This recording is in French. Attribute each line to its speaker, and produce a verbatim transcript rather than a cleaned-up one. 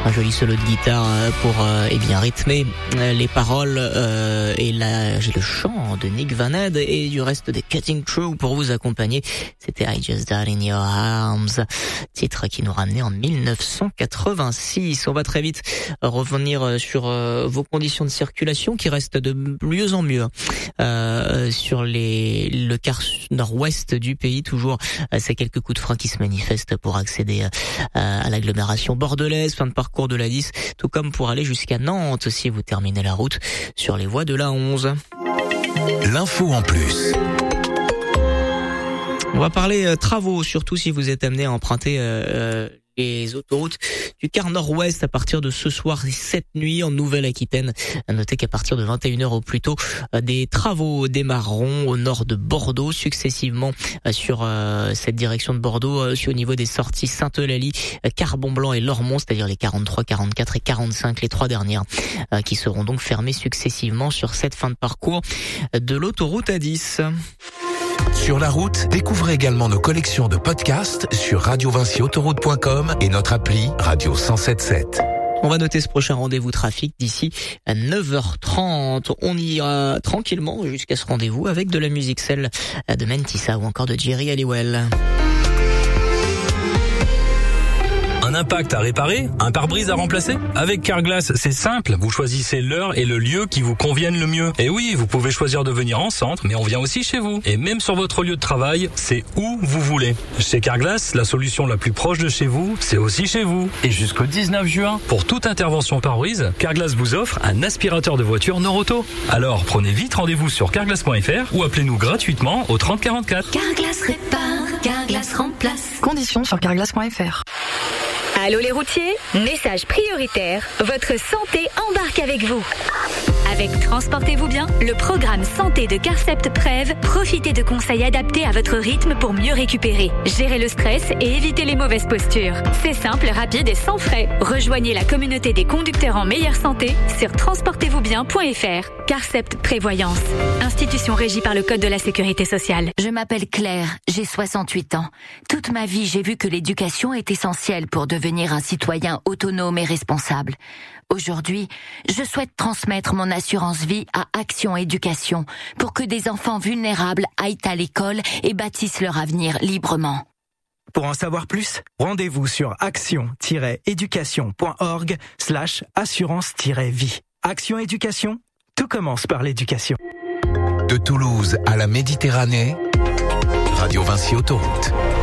Speaker 1: Un joli solo de guitare pour euh, eh bien rythmer les paroles euh, et la, le chant de Nick Van Ed et du reste des Cutting Through pour vous accompagner. C'était I Just Died in Your Arms, titre qui nous ramenait en mille neuf cent quatre-vingt-six. On va très vite revenir sur euh, vos conditions de circulation qui restent de mieux en mieux euh, sur les le quart nord-ouest du pays. Toujours euh, ces quelques coups de frein qui se manifestent pour accéder euh, à l'agglomération bordelaise, fin de parcours de l'A dix, tout comme pour aller jusqu'à Nantes si vous terminez la route sur les voies de l'A onze.
Speaker 2: L'info en plus.
Speaker 1: On va parler euh, travaux, surtout si vous êtes amené à emprunter euh, les autoroutes du quart nord-ouest à partir de ce soir et cette nuit en Nouvelle-Aquitaine. Notez qu'à partir de vingt et une heures au plus tôt, des travaux démarreront au nord de Bordeaux, successivement sur euh, cette direction de Bordeaux, euh, au niveau des sorties Sainte-Eulalie, Carbon-Blanc et Lormont, c'est-à-dire les quarante-trois, quarante-quatre et quarante-cinq, les trois dernières, euh, qui seront donc fermées successivement sur cette fin de parcours de l'autoroute A dix.
Speaker 2: Sur la route, découvrez également nos collections de podcasts sur radio vinci autoroute point com et notre appli Radio cent sept sept.
Speaker 1: On va noter ce prochain rendez-vous trafic d'ici à neuf heures trente. On ira tranquillement jusqu'à ce rendez-vous avec de la musique, celle de Mentissa ou encore de Jerry Halliwell.
Speaker 3: Un impact à réparer? Un pare-brise à remplacer? Avec Carglass, c'est simple. Vous choisissez l'heure et le lieu qui vous conviennent le mieux. Et oui, vous pouvez choisir de venir en centre, mais on vient aussi chez vous. Et même sur votre lieu de travail, c'est où vous voulez. Chez Carglass, la solution la plus proche de chez vous, c'est aussi chez vous. Et jusqu'au dix-neuf juin, pour toute intervention pare-brise, Carglass vous offre un aspirateur de voiture Noroto. Alors, prenez vite rendez-vous sur carglass point f r ou appelez-nous gratuitement au trente quarante-quatre.
Speaker 4: Carglass répare, Carglass remplace.
Speaker 5: Conditions sur carglass point f r.
Speaker 6: Allô les routiers, message prioritaire, votre santé embarque avec vous. Avec Transportez-vous bien, le programme santé de Carcept Prev, profitez de conseils adaptés à votre rythme pour mieux récupérer, gérer le stress et éviter les mauvaises postures. C'est simple, rapide et sans frais. Rejoignez la communauté des conducteurs en meilleure santé sur transportez vous bien point f r. Carcept Prévoyance, institution régie par le Code de la Sécurité sociale.
Speaker 4: Je m'appelle Claire, j'ai soixante-huit ans. Toute ma vie, j'ai vu que l'éducation est essentielle pour devenir un citoyen autonome et responsable. Aujourd'hui, je souhaite transmettre mon assurance vie à Action Éducation pour que des enfants vulnérables aillent à l'école et bâtissent leur avenir librement.
Speaker 7: Pour en savoir plus, rendez-vous sur action-éducation point org slash assurance-vie. Action Éducation, tout commence par l'éducation.
Speaker 2: De Toulouse à la Méditerranée, Radio Vinci Autoroute.